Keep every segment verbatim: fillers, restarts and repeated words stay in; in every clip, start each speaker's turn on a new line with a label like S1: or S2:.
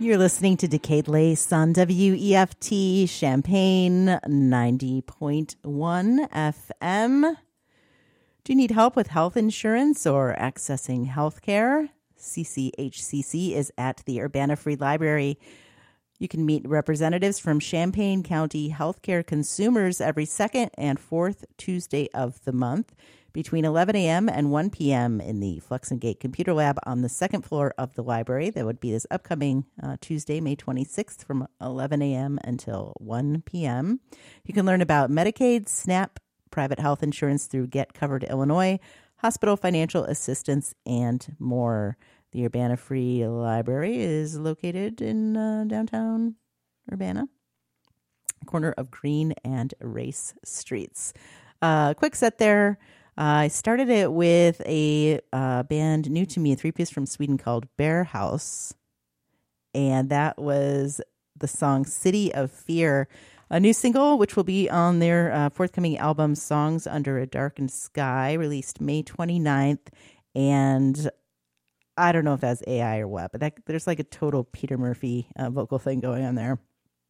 S1: You're listening to Decade Lace on W E F T Champaign ninety point one F M. Do you need help with health insurance or accessing health care? C C H C C is at the Urbana Free Library. You can meet representatives from Champaign County healthcare consumers every second and fourth Tuesday of the month between eleven a.m. and one p.m. in the Flux and Gate Computer Lab on the second floor of the library. That would be this upcoming uh, Tuesday, May twenty-sixth from eleven a.m. until one p.m. You can learn about Medicaid, SNAP, private health insurance through Get Covered Illinois, hospital financial assistance, and more. The Urbana Free Library is located in uh, downtown Urbana, corner of Green and Race Streets. Uh, quick set there. Uh, I started it with a uh, band new to me, a three-piece from Sweden called Bear House. And that was the song City of Fear, a new single which will be on their uh, forthcoming album Songs Under a Darkened Sky, released May twenty-ninth. And I don't know if that's A I or what, but that, there's like a total Peter Murphy uh, vocal thing going on there.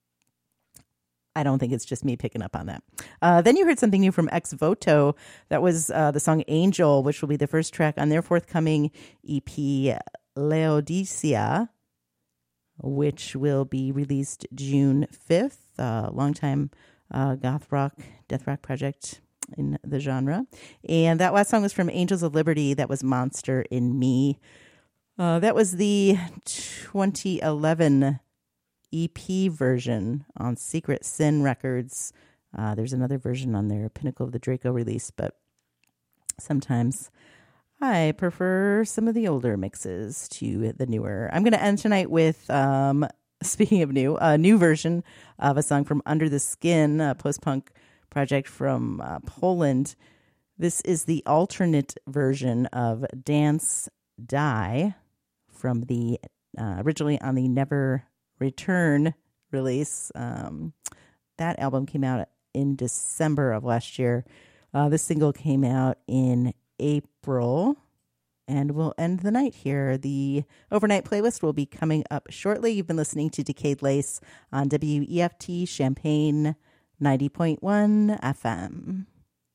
S1: I don't think it's just me picking up on that. Uh, then you heard something new from Ex Voto. That was uh, the song Angel, which will be the first track on their forthcoming E P Laodicea, which will be released June fifth. Uh, longtime uh, goth rock, death rock project in the genre. And that last song was from Angels of Liberty. That was Monster in Me. Uh, that was the twenty eleven E P version on Secret Sin Records. Uh, there's another version on their Pinnacle of the Draco release, but sometimes I prefer some of the older mixes to the newer. I'm going to end tonight with, um, speaking of new, a new version of a song from Under the Skin, a post-punk project from uh, Poland. This is the alternate version of Dance Die from the uh, originally on the Never Return release. Um, that album came out in December of last year. Uh, this single came out in April, and we'll end the night here. The overnight playlist will be coming up shortly. You've been listening to Decade Lace on W E F T Champaign ninety point one F M.